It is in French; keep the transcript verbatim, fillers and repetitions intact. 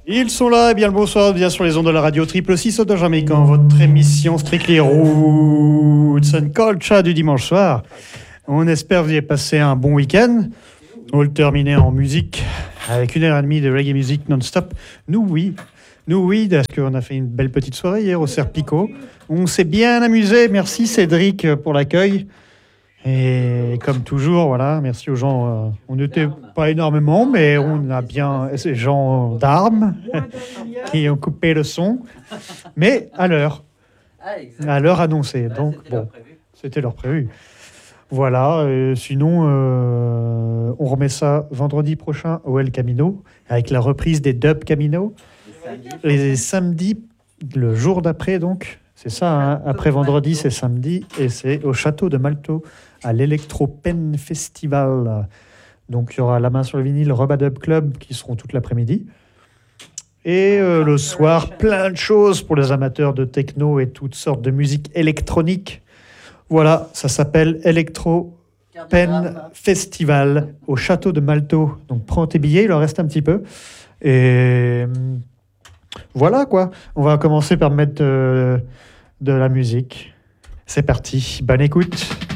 Ils sont là, et bien le bonsoir, bien sur les ondes de la radio Triple six de Jamaïcain, votre émission Strictly Roots and Culture du dimanche soir. On espère que vous avez passé un bon week-end. On va le terminer en musique avec une heure et demie de reggae music non-stop. Nous, oui. Nous, oui, parce qu'on a fait une belle petite soirée hier au Serpico. On s'est bien amusé. Merci Cédric pour l'accueil. Et comme toujours, voilà, merci aux gens. Euh, on n'était pas énormément, mais on a bien ces gens d'armes qui ont coupé le son, mais à l'heure, à l'heure annoncée. Donc bon, c'était leur prévu. Voilà. Euh, sinon, euh, on remet ça vendredi prochain au El Camino avec la reprise des Dub Camino. Les samedis, le jour d'après, donc. C'est ça, hein. Après vendredi, c'est samedi, et c'est au château de Malto, à l'Electro-Pen Festival. Donc il y aura La Main sur le vinyle, Rub-a-Dub Club, qui seront toute l'après-midi. Et euh, le soir, plein de choses pour les amateurs de techno et toutes sortes de musique électronique. Voilà, ça s'appelle Electro-Pen Festival, au château de Malto. Donc prends tes billets, il en reste un petit peu. Et voilà quoi, on va commencer par mettre... Euh, de la musique. C'est parti, bonne écoute.